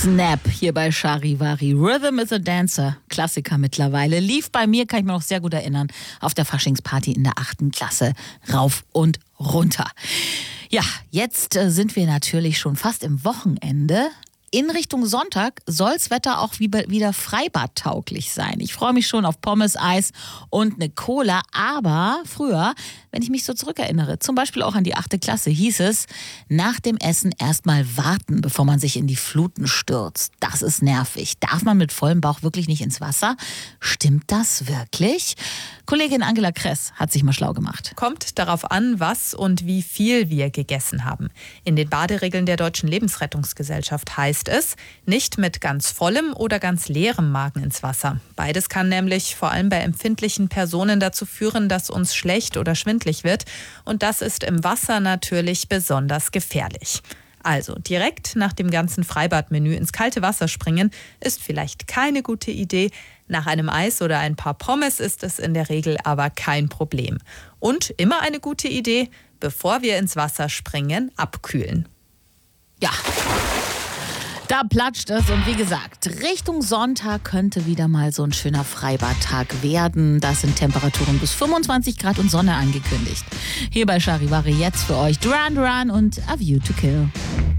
Snap hier bei Charivari. Rhythm is a Dancer, Klassiker mittlerweile. Lief bei mir, kann ich mir noch sehr gut erinnern, auf der Faschingsparty in der 8. Klasse. Rauf und runter. Ja, jetzt sind wir natürlich schon fast im Wochenende. In Richtung Sonntag soll's Wetter auch wieder freibadtauglich sein. Ich freue mich schon auf Pommes, Eis und eine Cola. Aber früher, wenn ich mich so zurückerinnere, zum Beispiel auch an die 8. Klasse, hieß es, nach dem Essen erstmal warten, bevor man sich in die Fluten stürzt. Das ist nervig. Darf man mit vollem Bauch wirklich nicht ins Wasser? Stimmt das wirklich? Kollegin Angela Kress hat sich mal schlau gemacht. Kommt darauf an, was und wie viel wir gegessen haben. In den Baderegeln der Deutschen Lebensrettungsgesellschaft heißt es, nicht mit ganz vollem oder ganz leerem Magen ins Wasser. Beides kann nämlich vor allem bei empfindlichen Personen dazu führen, dass uns schlecht oder schwindlig wird. Und das ist im Wasser natürlich besonders gefährlich. Also direkt nach dem ganzen Freibadmenü ins kalte Wasser springen ist vielleicht keine gute Idee. Nach einem Eis oder ein paar Pommes ist es in der Regel aber kein Problem. Und immer eine gute Idee, bevor wir ins Wasser springen, abkühlen. Ja, da platscht es und wie gesagt, Richtung Sonntag könnte wieder mal so ein schöner Freibadtag werden. Da sind Temperaturen bis 25 Grad und Sonne angekündigt. Hier bei Charivari jetzt für euch Duran Duran und A View to Kill.